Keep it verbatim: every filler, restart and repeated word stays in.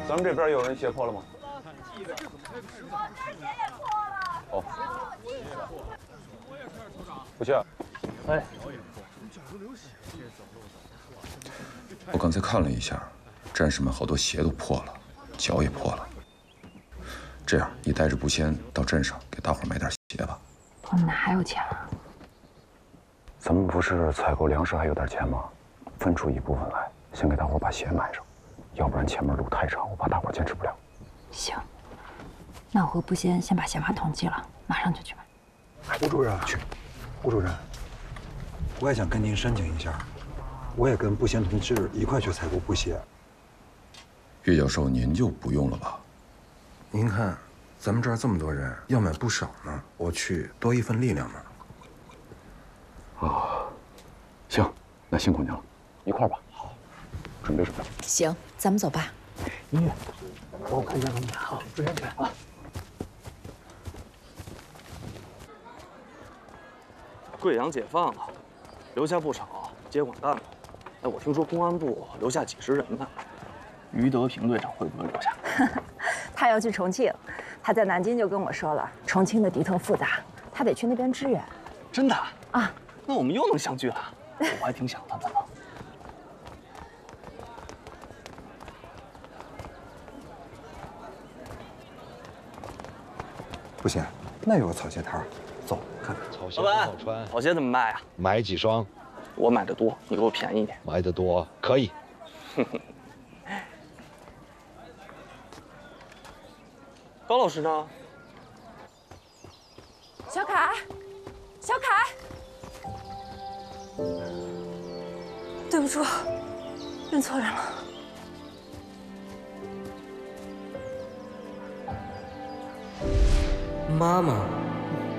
咱们这边有人鞋破了吗？ 我这鞋也破了。 哦。不去。哎。 我刚才看了一下，战士们好多鞋都破了，脚也破了。这样，你带着不仙到镇上给大伙买点鞋吧。 我们哪还有钱啊？ 咱们不是采购粮食还有点钱吗？分出一部分来，先给大伙把鞋买上，要不然前面路太长，我怕大伙坚持不了。 行，那我和不仙先把鞋码统计了，马上就去买。 吴主任，去。吴主任，我也想跟您申请一下，我也跟不仙同志一块去采购布鞋。 岳教授，您就不用了吧？ 您看，咱们这儿这么多人，要买不少呢，我去多一份力量嘛。 哦，行，那辛苦您了，一块儿吧。好，准备准备。 行，咱们走吧。 音乐，我看见了你，好，注意安全啊！ 贵阳解放了，留下不少接管干部。哎，我听说公安部留下几十人呢。于德平队长会不会留下？ 他要去重庆，他在南京就跟我说了，重庆的敌特复杂，他得去那边支援。 真的啊？ 那我们又能相聚了，我还挺想他的呢。 不行，那有个草鞋摊儿，走看看。 草鞋不好穿， 草鞋怎么卖啊？ 买几双？ 我买的多，你给我便宜一点。 买的多可以。 高老师呢？ 小凯，小凯，对不住，认错人了。 妈妈。